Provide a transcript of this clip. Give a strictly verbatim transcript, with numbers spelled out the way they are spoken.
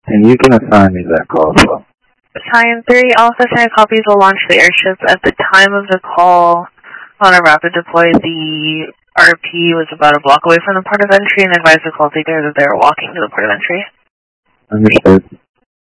And you can assign me that call as well. Battalion three, Alpha Center copies will launch the airships. At the time of the call on a rapid deploy, the R P was about a block away from the port of entry and advised the call taker that they were walking to the port of entry. Understood.